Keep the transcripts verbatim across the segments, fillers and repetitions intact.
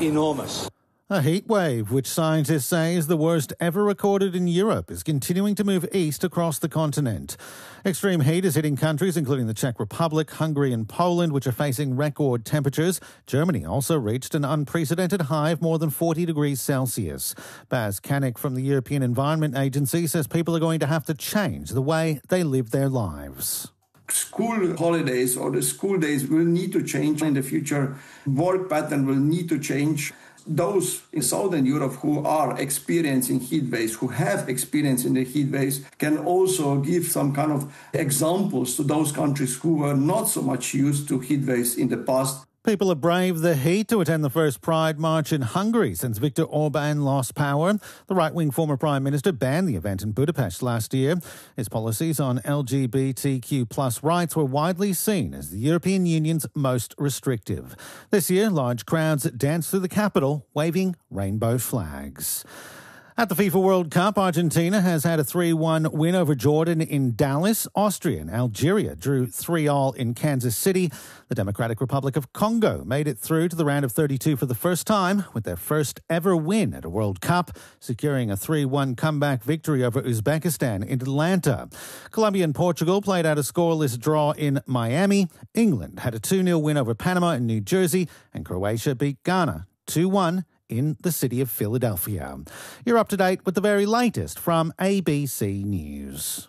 enormous. A heat wave, which scientists say is the worst ever recorded in Europe, is continuing to move east across the continent. Extreme heat is hitting countries including the Czech Republic, Hungary and Poland, which are facing record temperatures. Germany also reached an unprecedented high of more than forty degrees Celsius. Baz Kanik from the European Environment Agency says people are going to have to change the way they live their lives. School holidays or the school days will need to change in the future. Work pattern will need to change. Those in Southern Europe who are experiencing heat waves, who have experience in the heat waves, can also give some kind of examples to those countries who were not so much used to heat waves in the past. People have braved the heat to attend the first Pride March in Hungary since Viktor Orban lost power. The right-wing former Prime Minister banned the event in Budapest last year. His policies on L G B T Q plus rights were widely seen as the European Union's most restrictive. This year, large crowds danced through the capital, waving rainbow flags. At the FIFA World Cup, Argentina has had a three one win over Jordan in Dallas. Austria and Algeria drew three all in Kansas City. The Democratic Republic of Congo made it through to the round of thirty-two for the first time with their first ever win at a World Cup, securing a three one comeback victory over Uzbekistan in Atlanta. Colombia and Portugal played out a scoreless draw in Miami. England had a two nil win over Panama in New Jersey, and Croatia beat Ghana two one in the city of Philadelphia. You're up to date with the very latest from A B C News.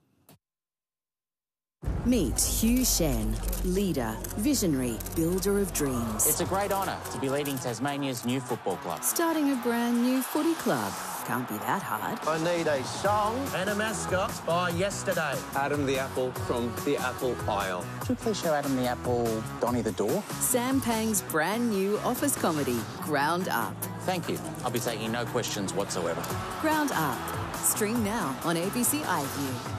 Meet Hugh Shen, leader, visionary, builder of dreams. It's a great honour to be leading Tasmania's new football club. Starting a brand new footy club. Can't be that hard. I need a song and a mascot by yesterday. Adam the Apple from the Apple Isle. Should we please show Adam the Apple Donny the Door? Sam Pang's brand new office comedy, Ground Up. Thank you. I'll be taking no questions whatsoever. Ground Up. Stream now on A B C iView.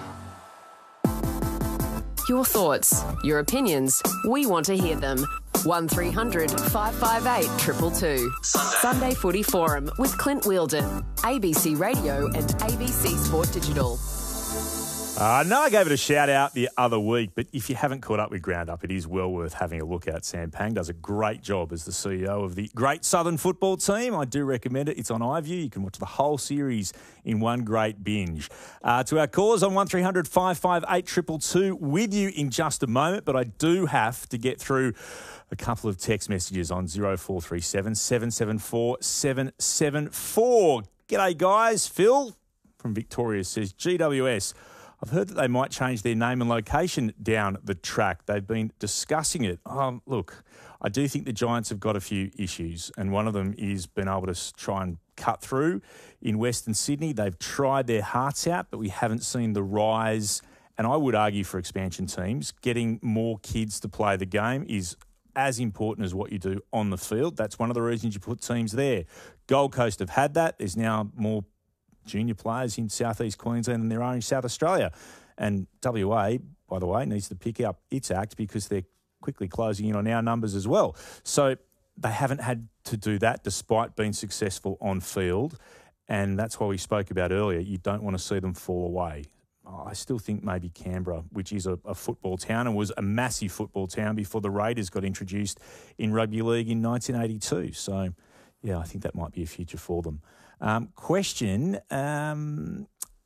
Your thoughts, your opinions, we want to hear them. one three hundred five five eight two two two. Sunday. Sunday Footy Forum with Clint Wheeldon, A B C Radio and A B C Sport Digital. I uh, know I gave it a shout out the other week, but if you haven't caught up with Ground Up, it is well worth having a look at. Sam Pang does a great job as the C E O of the Great Southern Football Team. I do recommend it. It's on iView. You can watch the whole series in one great binge. Uh, to our callers on one three hundred five five eight two two two with you in just a moment, but I do have to get through a couple of text messages on zero four three seven seven seven four seven seven four. G'day, guys. Phil from Victoria says, G W S, I've heard that they might change their name and location down the track. They've been discussing it. Um, look, I do think the Giants have got a few issues, and one of them is being able to try and cut through in Western Sydney. They've tried their hearts out, but we haven't seen the rise, and I would argue for expansion teams, getting more kids to play the game is as important as what you do on the field. That's one of the reasons you put teams there. Gold Coast have had that. There's now more junior players in southeast Queensland than there are in South Australia. And W A, by the way, needs to pick up its act because they're quickly closing in on our numbers as well. So they haven't had to do that despite being successful on field. And that's why we spoke about earlier. You don't want to see them fall away. I still think maybe Canberra, which is a, a football town and was a massive football town before the Raiders got introduced in rugby league in nineteen eighty-two. So, yeah, I think that might be a future for them. Um, question, um,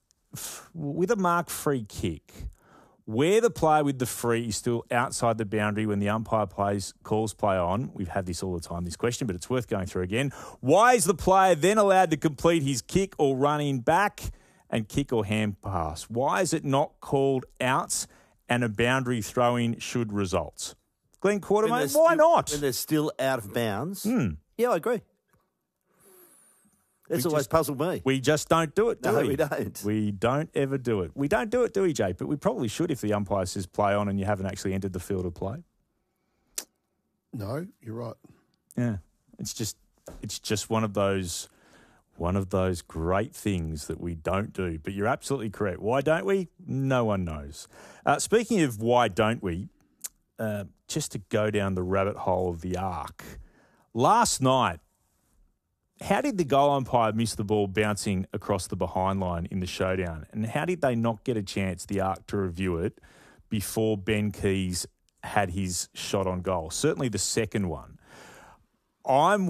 f- with a mark free kick, where the player with the free is still outside the boundary when the umpire plays calls play on, we've had this all the time, this question, but it's worth going through again. Why is the player then allowed to complete his kick or run in back and kick or hand pass? Why is it not called out and a boundary throw-in should result? Glenn Quartermain, why still, not? When they're still out of bounds. Hmm. Yeah, I agree. It's We always just- puzzled me. We just don't do it, do No, we? we don't. We don't ever do it. We don't do it, do we, Jake? But we probably should if the umpire says play on and you haven't actually entered the field of play. No, you're right. Yeah. It's just it's just one of those one of those great things that we don't do. But you're absolutely correct. Why don't we? No one knows. Uh, speaking of why don't we, uh, just to go down the rabbit hole of the arc, last night, how did the goal umpire miss the ball bouncing across the behind line in the showdown? And how did they not get a chance, the Arc, to review it before Ben Keays had his shot on goal? Certainly the second one. I'm